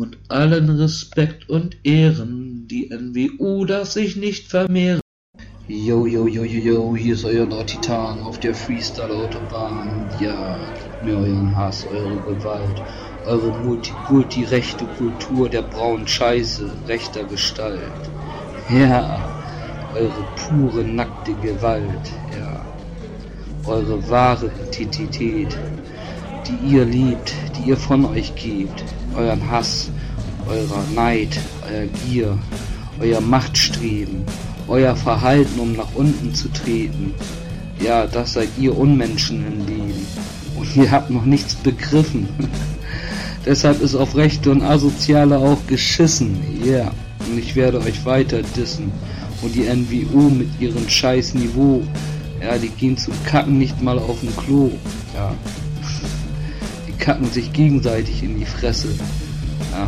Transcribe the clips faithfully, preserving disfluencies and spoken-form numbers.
und allen Respekt und Ehren, die N W U darf sich nicht vermehren. Yo, yo, yo, yo, yo, hier ist euer Lord Titan auf der Freestyle-Autobahn. Ja, gebt mir euren Hass, eure Gewalt, eure Multikulti-rechte Kultur der braunen Scheiße, rechter Gestalt. Ja, eure pure, nackte Gewalt, ja, eure wahre Entität, die ihr liebt, die ihr von euch gebt, euren Hass, eurer Neid, euer Gier, euer Machtstreben, euer Verhalten, um nach unten zu treten. Ja, das seid ihr Unmenschen im Leben. Und ihr habt noch nichts begriffen. Deshalb ist auf Rechte und Asoziale auch geschissen. Ja, yeah. Und ich werde euch weiter dissen. Und die N W U mit ihrem scheiß Niveau. Ja, die gehen zum Kacken nicht mal auf dem Klo. Ja. Die kacken sich gegenseitig in die Fresse. Ja.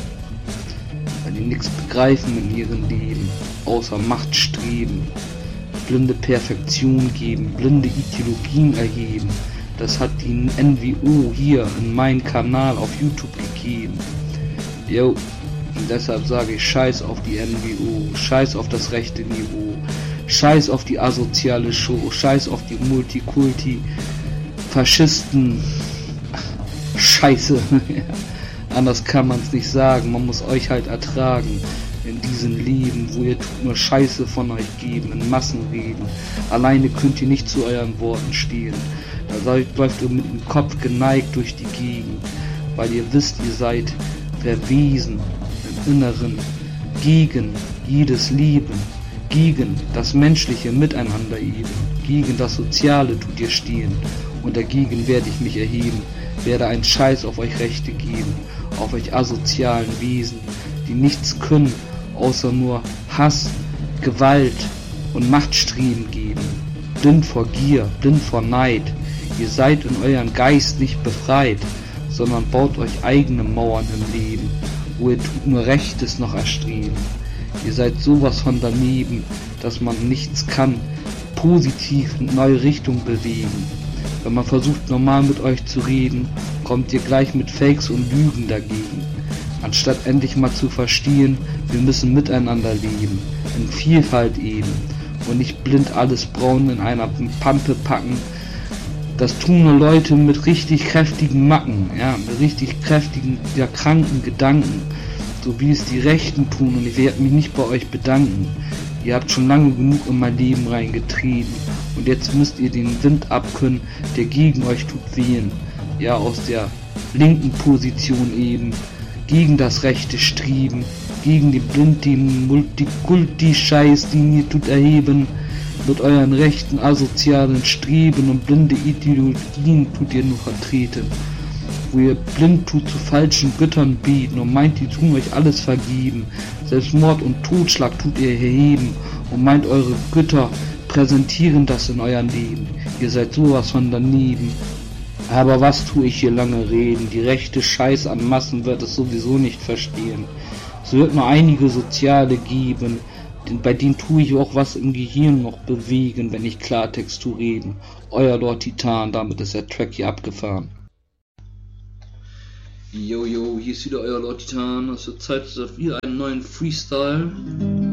Weil die nichts begreifen in ihrem Leben. Außer Machtstreben, blinde Perfektion geben, blinde Ideologien erheben. Das hat die N W U hier in meinem Kanal auf YouTube gegeben. Jo, und deshalb sage ich Scheiß auf die N W U, Scheiß auf das rechte Niveau, Scheiß auf die asoziale Show, Scheiß auf die Multikulti, Faschisten, Scheiße. Anders kann man es nicht sagen, man muss euch halt ertragen. In diesem Leben, wo ihr tut nur Scheiße von euch geben, in Massenreden. Alleine könnt ihr nicht zu euren Worten stehen. Da läuft ihr mit dem Kopf geneigt durch die Gegend, weil ihr wisst, ihr seid verwiesen im Inneren, gegen jedes Leben, gegen das menschliche Miteinander eben, gegen das Soziale tut ihr stehen. Und dagegen werde ich mich erheben, werde einen Scheiß auf euch Rechte geben, auf euch asozialen Wesen, die nichts können, außer nur Hass, Gewalt und Machtstreben geben. Blind vor Gier, blind vor Neid. Ihr seid in euren Geist nicht befreit, sondern baut euch eigene Mauern im Leben, wo ihr tut nur Rechtes noch erstreben. Ihr seid sowas von daneben, dass man nichts kann, positiv in neue Richtung bewegen. Wenn man versucht normal mit euch zu reden, kommt ihr gleich mit Fakes und Lügen dagegen. Anstatt endlich mal zu verstehen, wir müssen miteinander leben, in Vielfalt eben und nicht blind alles braun in einer Pampe packen. Das tun nur Leute mit richtig kräftigen Macken, ja, mit richtig kräftigen, ja, kranken Gedanken, so wie es die Rechten tun, und ich werde mich nicht bei euch bedanken. Ihr habt schon lange genug in mein Leben reingetreten und jetzt müsst ihr den Wind abkönnen, der gegen euch tut wehen, ja, aus der linken Position eben, gegen das rechte Streben, gegen die blinden Multikulti-Scheiß, den ihr tut erheben, mit euren rechten asozialen Streben und blinde Ideologien tut ihr nur vertreten, wo ihr blind tut zu falschen Göttern beten und meint, die tun euch alles vergeben, selbst Mord und Totschlag tut ihr erheben und meint, eure Götter präsentieren das in eurem Leben, ihr seid sowas von daneben. Aber was tue ich hier lange reden? Die rechte Scheiß an Massen wird es sowieso nicht verstehen. Es wird nur einige Soziale geben, denn bei denen tue ich auch was im Gehirn noch bewegen, wenn ich Klartext zu reden. Euer Lord Titan, damit ist der Track hier abgefahren. Yo, yo, hier ist wieder euer Lord Titan. Es wird Zeit für wieder einen neuen Freestyle.